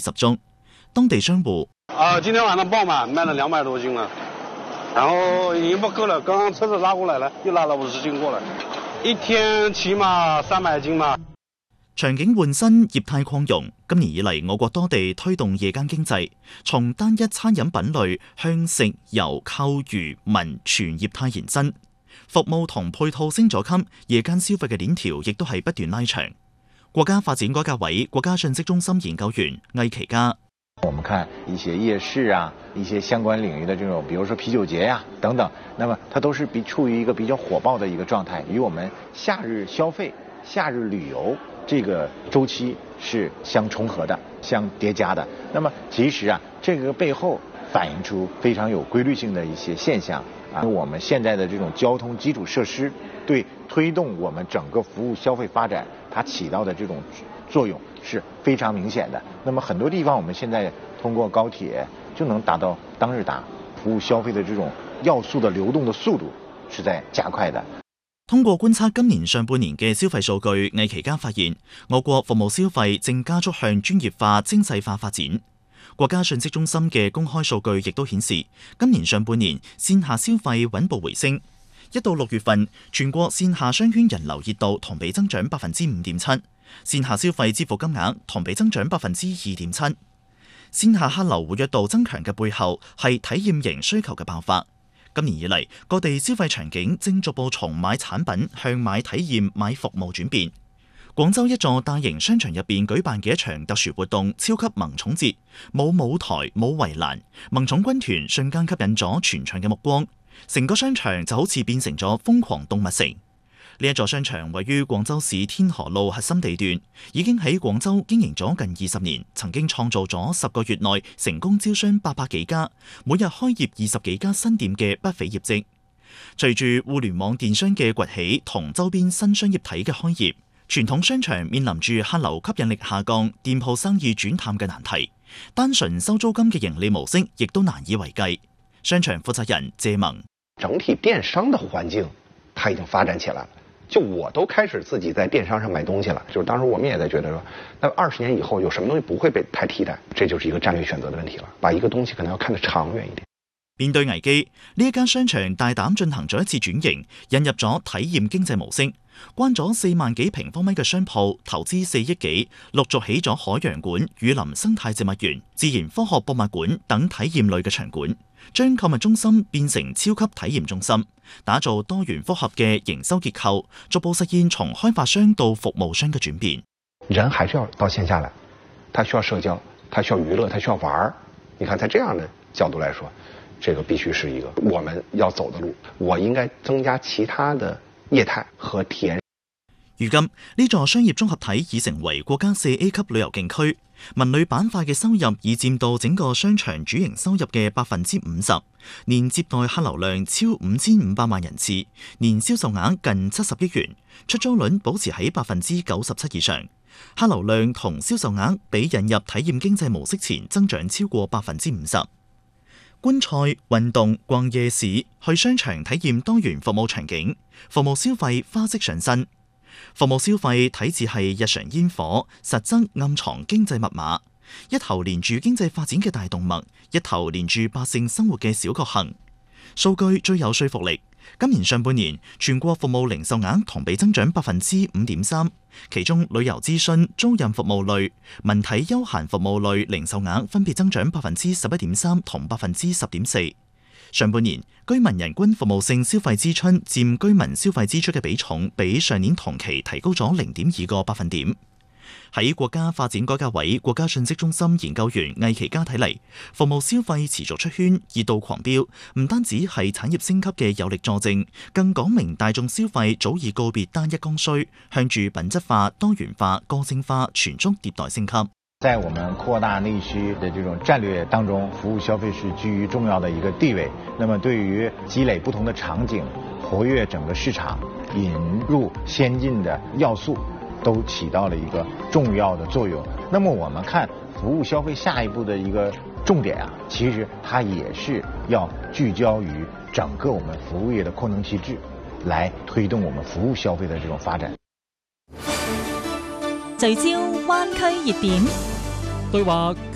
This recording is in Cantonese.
十宗。當地商戶今天晚上爆滿，賣了200多斤了，然後已經不夠了，剛剛車子拉過來了，又拉了50斤過來，一天起碼300斤嘛。 場景換新，業態擴容。今年以嚟，我國多地推動夜間經濟，從單一餐飲品類向食遊購娛文全業態延伸，服務同配套升咗級，夜間消費嘅鏈條亦都係不斷拉長。國家發展改革委國家信息中心研究員魏其嘉。 我們看一些夜市啊，一些相關領域的這種，比如說啤酒節呀等等，那麼它都是處於一個比較火爆的一個狀態，與我們夏日消費、夏日旅遊這個週期是相重合的、相疊加的。那麼其實啊，這個背後反映出非常有規律性的一些現象啊。我們現在的這種交通基礎設施對推動我們整個服務消費發展，它起到的這種作用是非常明顯的。那麼很多地方我們現在通過高鐵就能達到當日達，服務消費的這種要素的流動的速度是在加快的。 通過觀察今年上半年嘅消費數據，魏其嘉發現我國服務消費正加速向專業化、精細化發展。國家信息中心嘅公開數據亦都顯示，今年上半年線下消費穩步回升。1到6月份，全國線下商圈人流熱度同比增長5.7%，線下消費支付金額同比增長2.7%。線下客流活躍度增強嘅背後係體驗型需求嘅爆發。今年以嚟，各地消費場景正逐步從買產品向買體驗、買服務轉變。廣州一座大型商場入邊舉辦嘅一場特殊活動——超級萌寵節，冇舞台、冇圍欄，萌寵軍團瞬間吸引咗全場嘅目光，成個商場就好似變成咗瘋狂動物城。呢一座商場位於廣州市天河路核心地段，已經喺廣州經營咗近20年，曾經創造咗10個月內成功招商800幾家，每日開業20幾家新店嘅不菲業績。隨住互聯網電商嘅崛起同周邊新商業體嘅開業，傳統商場面臨住客流吸引力下降、店鋪生意轉淡嘅難題，單純收租金嘅盈利模式亦都難以為繼。商場負責人謝萌： 整體電商的環境，它已經發展起來了。就我都開始自己在電商上買東西了，就是當時我們也在覺得說，那20年以後有什麼東西不會被太替代，這就是一個戰略選擇的問題了。把一個東西可能要看得長遠一點。 面對危機，呢一間商場大膽進行咗一次轉型，引入咗體驗經濟模式，關咗4萬幾平方米嘅商鋪，投資4億幾，陸續起咗海洋館、雨林生態植物園、自然科學博物館等體驗類嘅場館，將購物中心變成超級體驗中心，打造多元複合嘅營收結構，逐步實現從開發商到服務商嘅轉變。 人還是要到線下來，他需要社交，他需要娛樂，他需要玩。你看，在這樣的角度來說，這個必須是一個我們要走的路。我應該增加其他的業態和體驗。 如今呢座商業綜合體已成為國家4A 級旅遊景區，文旅板塊嘅收入已佔到整個商場主營收入嘅50%，年接待客流量超5500萬人次，年銷售額近70億元，出租率保持喺97%以上，客流量同銷售額比引入體驗經濟模式前增長超過50%。觀賽、運動、逛夜市、去商場體驗多元服務場景，服務消費花式上身。服務消費體字係日常煙火，實則暗藏經濟密碼，一頭連住經濟發展嘅大動脈，一頭連住百姓生活嘅小確幸。數據最有說服力。今年上半年，全國服務零售額同比增長5.3%，其中旅遊諮詢、租賃服務類、文體休閒服務類零售額分別增長11.3%同10.4%。上半年，居民人均服務性消費支出佔居民消費支出嘅比重，比上年同期提高咗0.2個百分點。喺國家發展改革委國家信息中心研究員魏其嘉睇嚟，服務消費持續出圈，熱度狂飆，唔單止係產業升級嘅有力佐證，更講明大眾消費早已告別單一剛需，向住品質化、多元化、個性化全速迭代升級。 在我們擴大內需的這種戰略當中，服務消費是居於重要的一個地位。那麼對於積累不同的場景、活躍整個市場、引入先進的要素，都起到了一個重要的作用。那麼我們看服務消費下一步的一個重點啊，其實它也是要聚焦於整個我們服務業的擴能機制，來推動我們服務消費的這種發展。 聚焦灣區熱點， 對話